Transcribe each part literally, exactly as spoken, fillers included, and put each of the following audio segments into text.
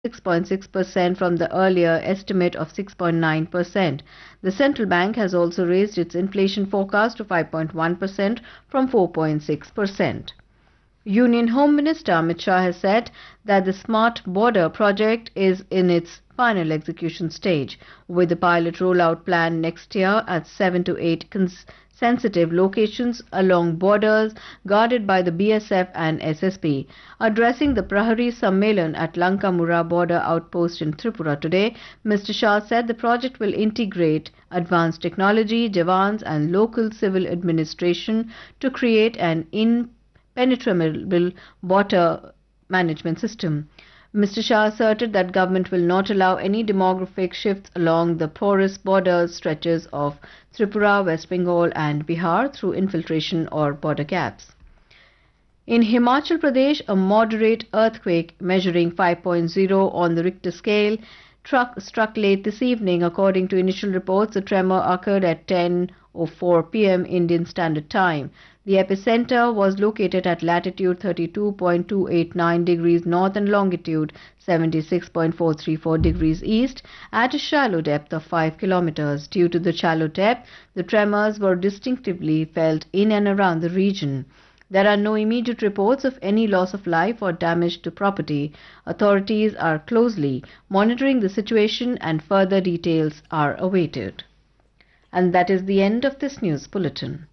six point six percent from the earlier estimate of six point nine percent. The central bank has also raised its inflation forecast to five point one percent from four point six percent. Union Home Minister Amit Shah has said that the Smart Border project is in its final execution stage, with the pilot rollout planned next year at seven to eight cons- sensitive locations along borders guarded by the B S F and S S B. Addressing the Prahari Sammelan at Lankamura border outpost in Tripura today, Mister Shah said the project will integrate advanced technology, jawans and local civil administration to create an impenetrable border management system. Mister Shah asserted that government will not allow any demographic shifts along the porous border stretches of Tripura, West Bengal and Bihar through infiltration or border gaps. In Himachal Pradesh, a moderate earthquake measuring five point zero on the Richter scale truck struck late this evening. According to initial reports, the tremor occurred at ten oh four p m Indian Standard Time. The epicenter was located at latitude thirty-two point two eight nine degrees north and longitude seventy-six point four three four degrees east at a shallow depth of five kilometers. Due to the shallow depth, the tremors were distinctively felt in and around the region. There are no immediate reports of any loss of life or damage to property. Authorities are closely monitoring the situation and further details are awaited. And that is the end of this news bulletin.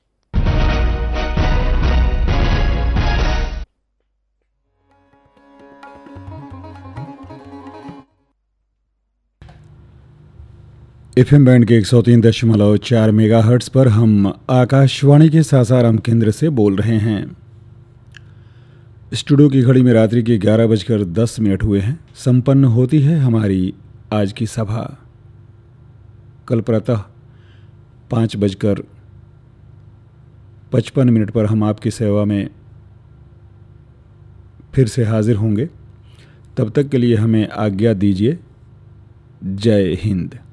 FM band के एक सौ तीन दशमलव चार megahertz पर हम आकाशवाणी के सासाराम केंद्र से बोल रहे हैं। स्टूडियो की घड़ी में रात्रि के ग्यारह बजकर दस मिनट हुए हैं। संपन्न होती है हमारी आज की सभा। कल प्रातः पाँच बजकर पचपन मिनट पर हम आपकी सेवा में फिर से हाजिर होंगे। तब तक के लिए हमें आज्ञा दीजिए। जय हिंद।